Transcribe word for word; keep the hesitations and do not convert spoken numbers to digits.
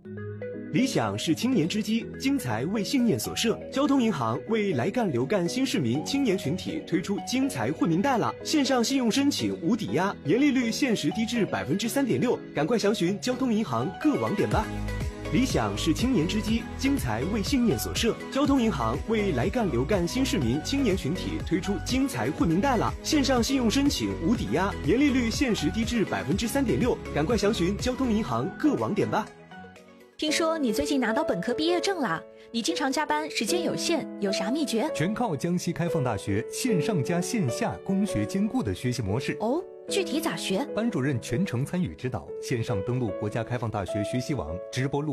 理想是青年之基，精才为信念所设。交通银行为来干留干新市民青年群体推出精才惠民贷了，线上信用申请无抵押，年利率限时低至百分之三点六，赶快详询交通银行各网点吧。理想是青年之基，精才为信念所设。交通银行为来干留干新市民青年群体推出精才惠民贷了，线上信用申请无抵押，年利率限时低至百分之三点六，赶快详询交通银行各网点吧。 听说你最近拿到本科毕业证啦？你经常加班，时间有限，有啥秘诀？ 全靠江西开放大学线上加线下工学兼顾的学习模式。 哦，具体咋学？ 班主任全程参与指导，线上登录国家开放大学学习网，直播录